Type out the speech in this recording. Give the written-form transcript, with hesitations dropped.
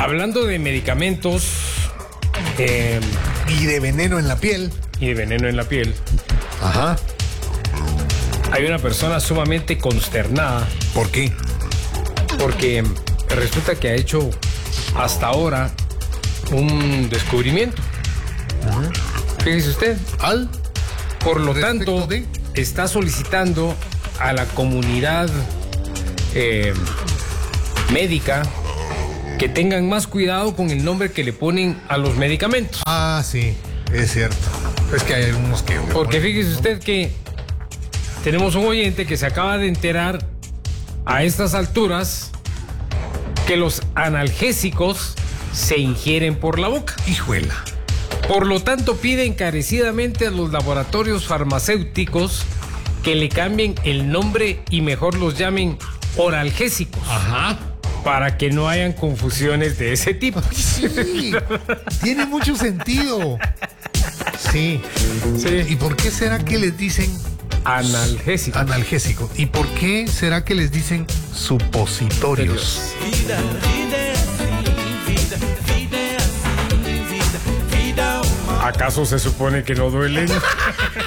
Hablando de medicamentos Y de veneno en la piel. Ajá. Hay una persona sumamente consternada. ¿Por qué? Porque resulta que ha hecho hasta ahora un descubrimiento. Fíjese usted. Por lo tanto, está solicitando a la comunidad médica que tengan más cuidado con el nombre que le ponen a los medicamentos. Ah, sí, es cierto. Es que hay algunos que... Porque fíjese usted que tenemos un oyente que se acaba de enterar a estas alturas que los analgésicos se ingieren por la boca. Hijuela. Por lo tanto, pide encarecidamente a los laboratorios farmacéuticos que le cambien el nombre y mejor los llamen oralgésicos. Ajá. Para que no hayan confusiones de ese tipo. Sí, tiene mucho sentido. Sí. ¿Y por qué será que les dicen analgésico? ¿Y por qué será que les dicen supositorios? ¿Acaso se supone que no duelen?